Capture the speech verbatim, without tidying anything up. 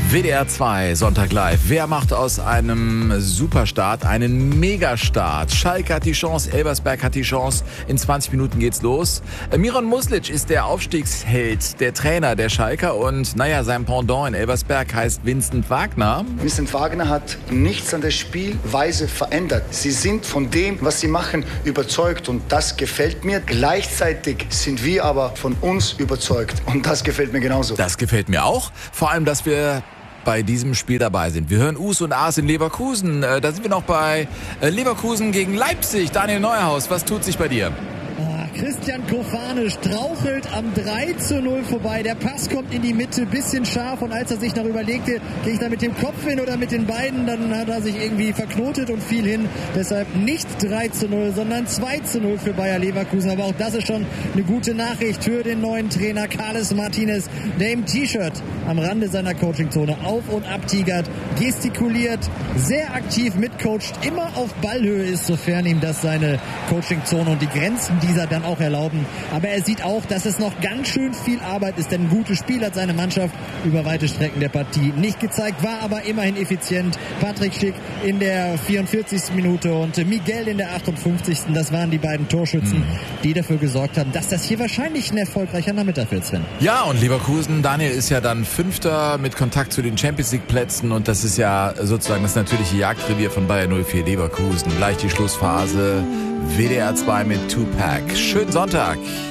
W D R zwei, Sonntag live. Wer macht aus einem Superstart einen Megastart? Schalke hat die Chance, Elversberg hat die Chance. In zwanzig Minuten geht's los. Miron Muslic ist der Aufstiegsheld, der Trainer der Schalker. Und naja, sein Pendant in Elversberg heißt Vincent Wagner. Vincent Wagner hat nichts an der Spielweise verändert. Sie sind von dem, was sie machen, überzeugt. Und das gefällt mir. Gleichzeitig sind wir aber von uns überzeugt. Und das gefällt mir genauso. Das gefällt mir auch. Vor allem, dass wir bei diesem Spiel dabei sind. Wir hören Us und As in Leverkusen. Äh, da sind wir noch bei äh, Leverkusen gegen Leipzig. Daniel Neuhaus, was tut sich bei dir? Christian Kofane strauchelt am drei zu null vorbei. Der Pass kommt in die Mitte, bisschen scharf. Und als er sich noch überlegte, gehe ich da mit dem Kopf hin oder mit den Beinen, dann hat er sich irgendwie verknotet und fiel hin. Deshalb nicht drei zu null, sondern zwei zu null für Bayer Leverkusen. Aber auch das ist schon eine gute Nachricht für den neuen Trainer Carles Martinez, der im T-Shirt am Rande seiner Coachingzone auf und ab tigert, gestikuliert, sehr aktiv mitcoacht, immer auf Ballhöhe ist, sofern ihm das seine Coachingzone und die Grenzen dieser dann auch erlauben. Aber er sieht auch, dass es noch ganz schön viel Arbeit ist, denn ein gutes Spiel hat seine Mannschaft über weite Strecken der Partie nicht gezeigt, war aber immerhin effizient. Patrick Schick in der vierundvierzigsten Minute und Miguel in der achtundfünfzigsten Das waren die beiden Torschützen, mhm. die dafür gesorgt haben, dass das hier wahrscheinlich ein erfolgreicher Nachmittag wird, Sven. Ja, und Leverkusen, Daniel, ist ja dann Fünfter mit Kontakt zu den Champions League Plätzen und das ist ja sozusagen das natürliche Jagdrevier von Bayer null vier Leverkusen. Gleich die Schlussphase. W D R zwei mit Tupac. Schönen Sonntag.